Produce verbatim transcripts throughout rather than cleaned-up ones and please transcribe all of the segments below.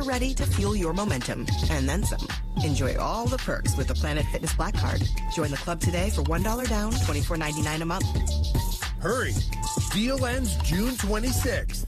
you're ready to fuel your momentum, and then some. Enjoy all the perks with the Planet Fitness Black Card. Join the club today for one dollar down, twenty-four ninety-nine a month. Hurry! Deal ends June twenty-sixth.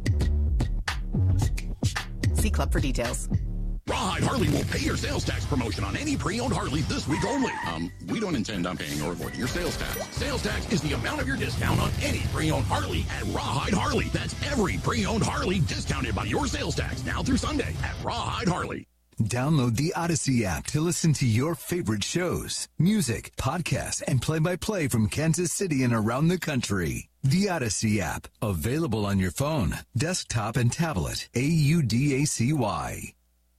See club for details. Rawhide Harley will pay your sales tax promotion on any pre-owned Harley this week only. Um, we don't intend on paying or avoiding your sales tax. Sales tax is the amount of your discount on any pre-owned Harley at Rawhide Harley. That's every pre-owned Harley discounted by your sales tax now through Sunday at Rawhide Harley. Download the Odyssey app to listen to your favorite shows, music, podcasts, and play-by-play from Kansas City and around the country. The Odyssey app, available on your phone, desktop, and tablet. A U D A C Y.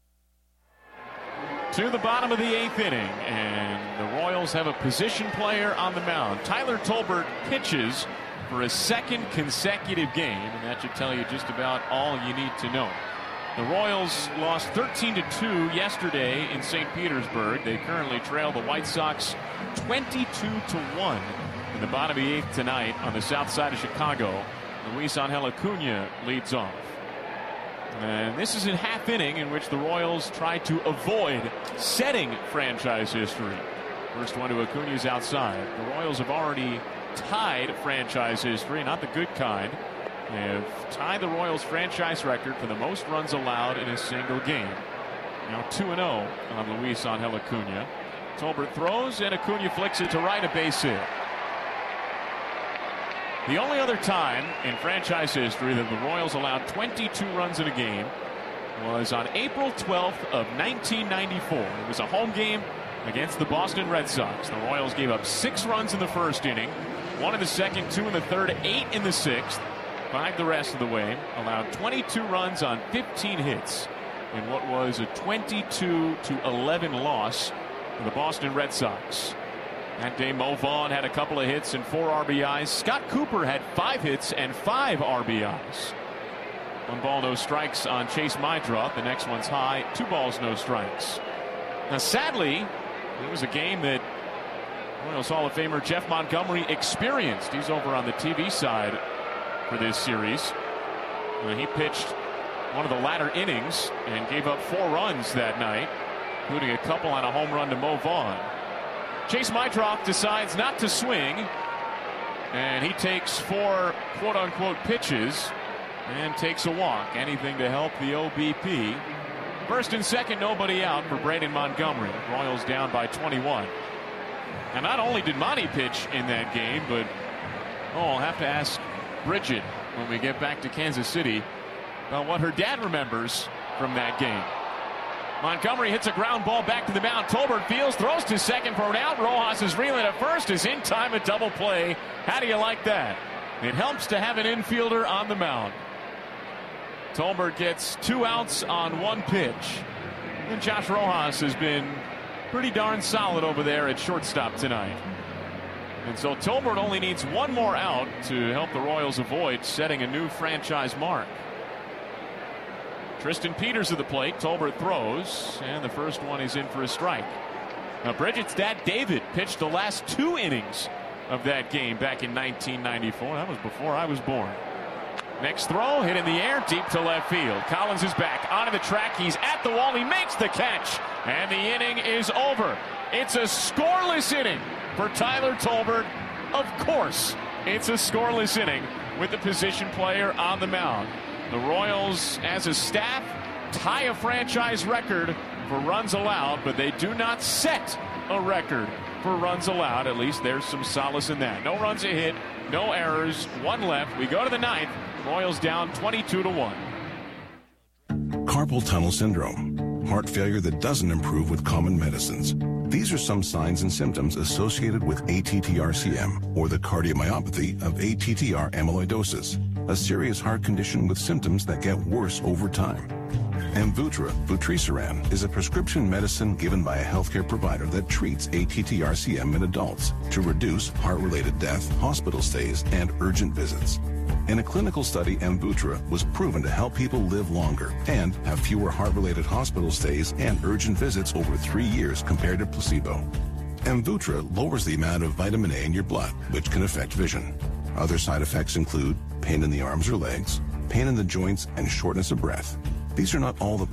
To the bottom of the eighth inning, and the Royals have a position player on the mound. Tyler Tolbert pitches for a second consecutive game, and that should tell you just about all you need to know. The Royals lost thirteen to two yesterday in Saint Petersburg. They currently trail the White Sox twenty-two to one in the bottom of the eighth tonight on the south side of Chicago. Luis Angel Acuna leads off. And this is a half inning in which the Royals try to avoid setting franchise history. First one to Acuna's outside. The Royals have already tied franchise history, not the good kind. They have tied the Royals franchise record for the most runs allowed in a single game. Now two and oh on Luis Angel Acuna. Tolbert throws, and Acuna flicks it to right, a base hit. The only other time in franchise history that the Royals allowed twenty-two runs in a game was on April twelfth of nineteen ninety-four. It was a home game against the Boston Red Sox. The Royals gave up six runs in the first inning, one in the second, two in the third, eight in the sixth, five the rest of the way. Allowed twenty-two runs on fifteen hits in what was a twenty-two to eleven loss for the Boston Red Sox. That day, Mo Vaughn had a couple of hits and four R B Is. Scott Cooper had five hits and five R B Is. One ball, no strikes on Chase Meidroth. The next one's high. Two balls, no strikes. Now, sadly, it was a game that Royals Hall of Famer Jeff Montgomery experienced. He's over on the T V side for this series. Well, he pitched one of the latter innings and gave up four runs that night, including a couple on a home run to Mo Vaughn. Chase Meidroth decides not to swing, and he takes four quote-unquote pitches and takes a walk. Anything to help the O B P. First and second, nobody out for Braden Montgomery. Royals down by twenty-one. And not only did Monty pitch in that game, but oh, I'll have to ask Bridget when we get back to Kansas City about what her dad remembers from that game. Montgomery hits a ground ball back to the mound. Tolbert fields, throws to second for an out. Rojas is reeling at first, is in time, a double play. How do you like that? It helps to have an infielder on the mound. Tolbert gets two outs on one pitch. And Josh Rojas has been pretty darn solid over there at shortstop tonight. And so Tolbert only needs one more out to help the Royals avoid setting a new franchise mark. Tristan Peters at the plate. Tolbert throws, and the first one is in for a strike. Now, Bridget's dad, David, pitched the last two innings of that game back in nineteen ninety-four. That was before I was born. Next throw, hit in the air, deep to left field. Collins is back onto the track. He's at the wall. He makes the catch, and the inning is over. It's a scoreless inning for Tyler Tolbert. Of course, it's a scoreless inning with the position player on the mound. The Royals, as a staff, tie a franchise record for runs allowed, but they do not set a record for runs allowed. At least there's some solace in that. No runs a hit, no errors, one left. We go to the ninth. Royals down twenty-two to one. Carpal tunnel syndrome, heart failure that doesn't improve with common medicines. These are some signs and symptoms associated with A T T R C M, or the cardiomyopathy of A T T R amyloidosis, a serious heart condition with symptoms that get worse over time. Amvuttra, vutrisiran, is a prescription medicine given by a healthcare provider that treats A T T R C M in adults to reduce heart-related death, hospital stays, and urgent visits. In a clinical study, Amvuttra was proven to help people live longer and have fewer heart-related hospital stays and urgent visits over three years compared to placebo. Amvuttra lowers the amount of vitamin A in your blood, which can affect vision. Other side effects include pain in the arms or legs, pain in the joints, and shortness of breath. These are not all the